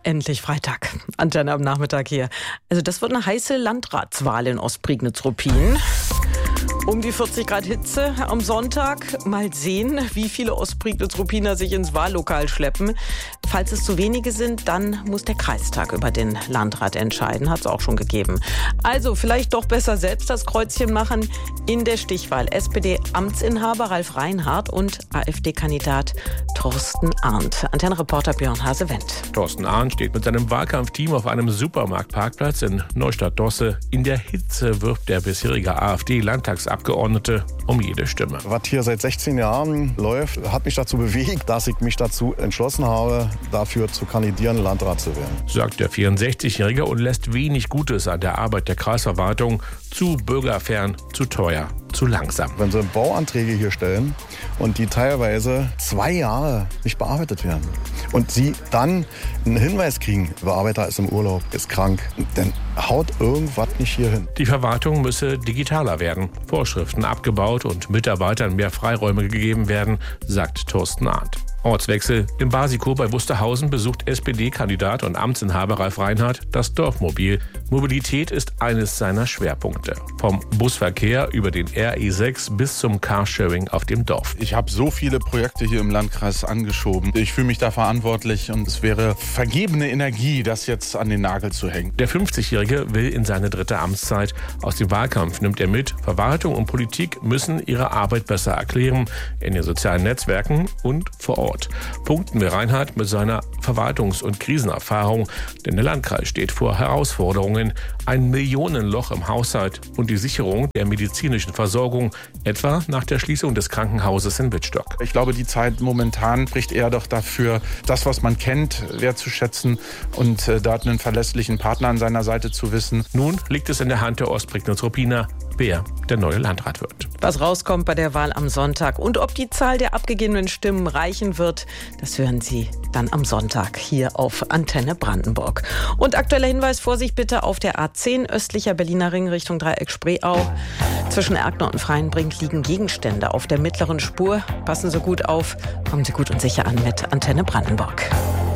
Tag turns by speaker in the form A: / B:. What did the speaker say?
A: endlich Freitag. Antenne am Nachmittag hier. Also das wird eine heiße Landratswahl in Ostprignitz-Ruppin. Um die 40 Grad Hitze am Sonntag. Mal sehen, wie viele Ostprignitz-Ruppiner sich ins Wahllokal schleppen. Falls es zu wenige sind, dann muss der Kreistag über den Landrat entscheiden. Hat es auch schon gegeben. Also vielleicht doch besser selbst das Kreuzchen machen in der Stichwahl. SPD-Amtsinhaber Ralf Reinhardt und AfD-Kandidat Thorsten Arndt. Antenne-Reporter Björn Hase-Wendt.
B: Thorsten Arndt steht mit seinem Wahlkampfteam auf einem Supermarktparkplatz in Neustadt-Dosse. In der Hitze wirft der bisherige AfD-Landtagsabgeordnete um jede Stimme.
C: Was hier seit 16 Jahren läuft, hat mich dazu bewegt, dass ich mich dazu entschlossen habe, dafür zu kandidieren, Landrat zu werden.
B: Sagt der 64-Jährige und lässt wenig Gutes an der Arbeit der Kreisverwaltung. Zu bürgerfern, zu teuer, zu langsam.
C: Wenn Sie Bauanträge hier stellen und die teilweise 2 Jahre nicht bearbeitet werden und Sie dann einen Hinweis kriegen, der Bearbeiter ist im Urlaub, ist krank, dann haut irgendwas nicht hier hin.
B: Die Verwaltung müsse digitaler werden, Vorschriften abgebaut und Mitarbeitern mehr Freiräume gegeben werden, sagt Thorsten Arndt. Ortswechsel. Im Basiko bei Wusterhausen besucht SPD-Kandidat und Amtsinhaber Ralf Reinhardt das Dorfmobil. Mobilität ist eines seiner Schwerpunkte. Vom Busverkehr über den RE6 bis zum Carsharing auf dem Dorf.
D: Ich habe so viele Projekte hier im Landkreis angeschoben. Ich fühle mich da verantwortlich und es wäre vergebene Energie, das jetzt an den Nagel zu hängen.
B: Der 50-Jährige will in seine 3. Amtszeit. Aus dem Wahlkampf nimmt er mit, Verwaltung und Politik müssen ihre Arbeit besser erklären, in den sozialen Netzwerken und vor Ort. Punkten wir Reinhardt mit seiner Verwaltungs- und Krisenerfahrung, denn der Landkreis steht vor Herausforderungen, ein Millionenloch im Haushalt und die Sicherung der medizinischen Versorgung, etwa nach der Schließung des Krankenhauses in Wittstock.
D: Ich glaube, die Zeit momentan spricht eher doch dafür, das, was man kennt, wertzuschätzen und da einen verlässlichen Partner an seiner Seite zu wissen.
B: Nun liegt es in der Hand der Ostprignitz-Ruppiner, wer der neue Landrat wird.
A: Was rauskommt bei der Wahl am Sonntag und ob die Zahl der abgegebenen Stimmen reichen wird, das hören Sie dann am Sonntag hier auf Antenne Brandenburg. Und aktueller Hinweis, Vorsicht bitte auf der A10 östlicher Berliner Ring Richtung Dreieck Spreeau. Zwischen Erkner und Freienbrink liegen Gegenstände auf der mittleren Spur. Passen Sie gut auf, kommen Sie gut und sicher an mit Antenne Brandenburg.